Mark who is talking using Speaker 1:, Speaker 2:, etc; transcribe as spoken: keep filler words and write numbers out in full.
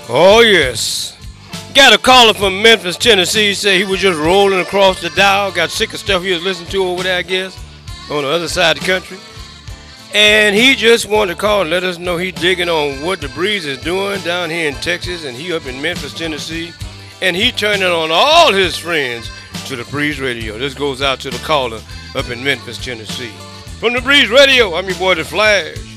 Speaker 1: Oh, yes. Got a caller from Memphis, Tennessee. Say he was just rolling across the dial. Got sick of stuff he was listening to over there, I guess, on the other side of the country. And he just wanted to call and let us know he's digging on what the breeze is doing down here in Texas. And he up in Memphis, Tennessee. And he turning on all his friends to the Breeze Radio. This goes out to the caller up in Memphis, Tennessee. From the Breeze Radio, I'm your boy, The Flash.